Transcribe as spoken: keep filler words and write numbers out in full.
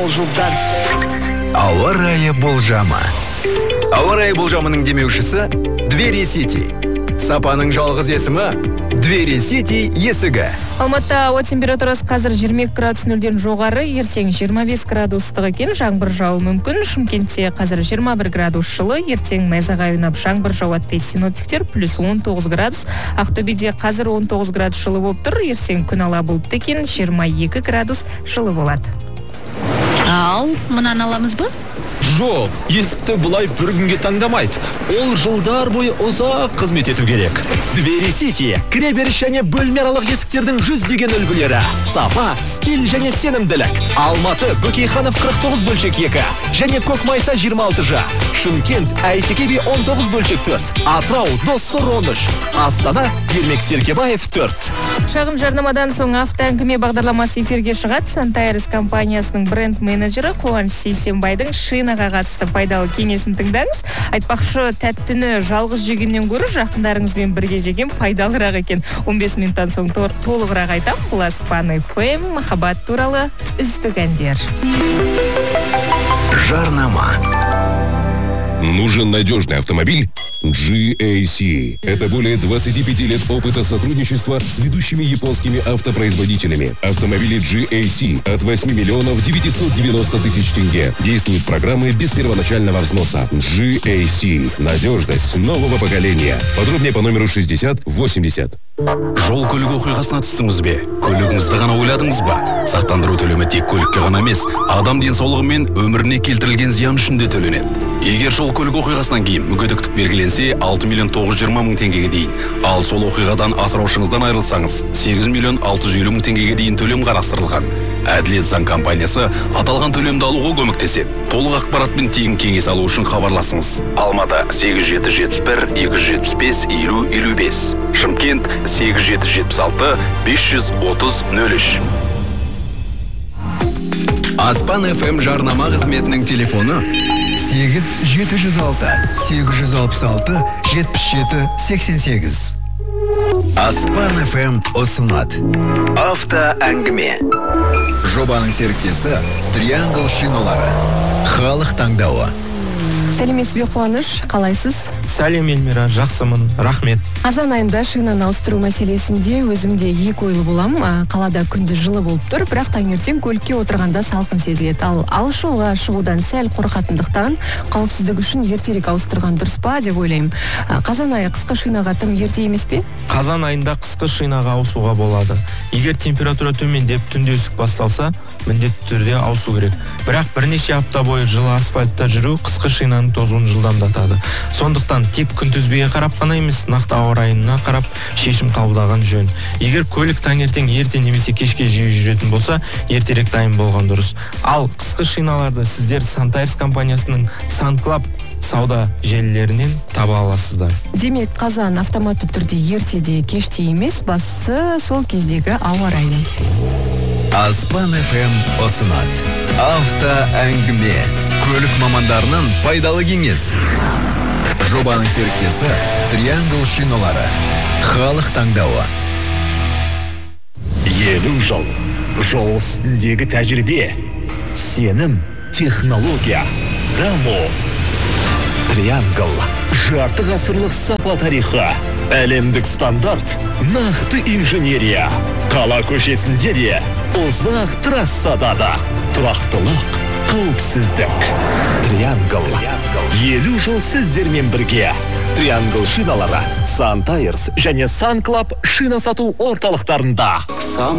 жылдар. Ауа райы болжамы. Ауа райы болжамының демеушісі Двери Сити. Сапаның жалғыз есімі Двери Сити есігі. Алматыда ауа температурасы қазір жиырма екі градус нөлден жоғары, ертең жиырма бес градус ыстық екен, жаңбыр жауы мүмкін. Шымкентте қазір жиырма бір градус жылы, ертең найзағай ойнап жаңбыр жауады дейді синоптиктер, плюс он тоғыз градус. Ақтөбеде қазір он тоғыз градус жылы болып тұр, ертең күн ала бұлтты екен, жиырма екі градус жылы болады. Ал, мынаны аламыз ба? Жоқ, есікті бұлай бір күнге таңдамайды. Ол жылдар бойы ұзақ қызмет ету керек. Двери Сити, кіреберіс және бөлмералық есіктердің жүздеген үлгілері. Сапа, стиль және сенімділік. Алматы, Бөкейханов қырық тоғыз бөлшек екі. Және Көкмайса жиырма алты жа. Шымкент, Әйтеке би он тоғыз бөлшек төрт. Атырау, Доссор он үш. Астана, Ермек Серкебаев төрт. Шағын жарнамадан соң автоәңгіме бағдарламасы эфирге шығады. Сантайрс компаниясының бренд-менеджері Қуаныш Сейсенбайдың шинаға қатысты пайдалы кеңесін тыңдаңыз. Айтпақшы, тәттіні жалғыз жегеннен гөрі жақындарыңызбен бірге жеген пайдалырақ екен. он бес минуттан соң толығырақ айтам. Бұл Аспан эф эм, махаббат туралы үздік әндер. Жарнама. Нужен надежный автомобиль? джи эй си. Это более двадцати пяти лет опыта сотрудничества с ведущими японскими автопроизводителями. Автомобили джи эй си от восьми миллионов девятисот девяноста тысяч тенге. Действуют программы без первоначального взноса. джи эй си. Надежность нового поколения. Подробнее по номеру шестьдесят восемьдесят. Жол көлік оқиғасына түстіңіз бе? Көлігіңізді ғана ойладыңыз ба? Сақтандыру төлемі тек көлікке ғана емес, адам денсаулығы мен өміріне келтірілген зиян үшін де төленеді. Егер жол көлік оқиғасынан кейін мүгедектік белгіленсе, алты миллион тоғыз жүз жиырма мың теңгеге дейін, ал сол оқиғадан асыраушыңыздан айырылсаңыз, сегіз миллион алты жүз елу мың теңгеге дейін төлем қарастырылған. Әділет заң компаниясы аталған төлемді алуға көмектеседі. Толық ақпаратпен тегін кеңес алу үшін хабарласыңыз. Алматы сегіз жеті жеті бір екі жүз жетпіс бес елу елу бес. Шымкент сегіз жеті жетпіс алты бес жүз отыз нөл үш. Аспан эф эм жарнама қызметінің телефоны сегіз жеті жүз алты сегіз жүз алпыс алты жетпіс жеті сексен сегіз. Аспан эф эм ұсынады. Авто әңгіме. Жобаның серіктесі Триангл шиналары. Халық таңдауы. Сәлеметсіз бе, Қуаныш, қалайсыз? Сәлем, Эльмира, жақсымын, рахмет. Қазан айында шинаны ауыстыру мәселесінде өзімде екі ойлы болам. Қалада күнді жылы болып тұр, бірақ таңертең көлікке отырғанда салқын сезіледі. Ал алыс жолға шығудан сәл қорқатындықтан қауіпсіздік үшін ертерек ауыстырған дұрыс па деп ойлаймын. Қазан айы қысқы шинаға тым ерте емес пе? Қазан айында қысқы шинаға ауысуға болады. Егер температура төмендеп түнде үсік басталса, міндетті түрде ауысу керек. Бірақ бірнеше апта бойы жылы асфальтта жүру қысқы шинаның тозуын жылдамдатады. Сондықтан тек күнтізбеге қарап қана емес, нақты ауа райына қарап шешім қабылдаған жөн. Егер көлік таңертең ерте немесе кешке жиі жүретін болса, ертерек дайын болған дұрыс. Ал қысқы шиналарды сіздер Сантайрс компаниясының Санклаб сауда желілерінен таба аласыздар. Демек, қазан автоматты түрде ертеде кеште емес, бастысы сол кездегі ауа райы. Аспан эф эм ұсынады. Авто әңгіме. Көлік мамандарының пайдалы кеңес. Жобаның серіктесі Триангл шиналары. Халық таңдауы. Елу жыл. Жол үстіндегі тәжірибе. Сенім, технология, даму. Триангл. Жарты ғасырлық сапа тарихы. Әлемдік стандарт. Нақты инженерия. Қала көшесінде де, ұзақ трассада да. Тұрақтылық, қауіпсіздік. Триангл. Елу жыл сіздермен бірге. Триангл шиналары Сантайрс және Санклаб шина сату орталықтарында.